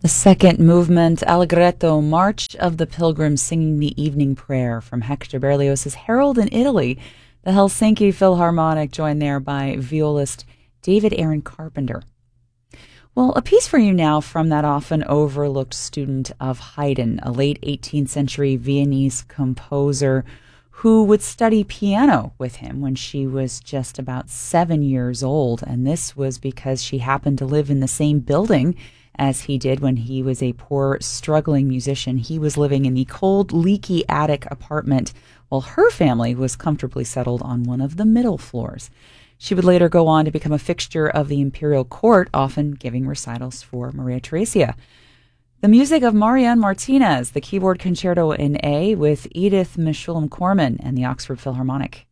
The second movement, Allegretto, March of the Pilgrims singing the evening prayer from Hector Berlioz's Harold in Italy, the Helsinki Philharmonic, joined there by violist David Aaron Carpenter. Well, a piece for you now from that often overlooked student of Haydn, a late 18th century Viennese composer who would study piano with him when she was just about 7 years old. And this was because she happened to live in the same building as he did when he was a poor, struggling musician. He was living in the cold, leaky attic apartment while her family was comfortably settled on one of the middle floors. She would later go on to become a fixture of the imperial court, often giving recitals for Maria Theresia. The music of Marianne Martinez, the keyboard concerto in A with Edith Meshulam Corman and the Oxford Philharmonic.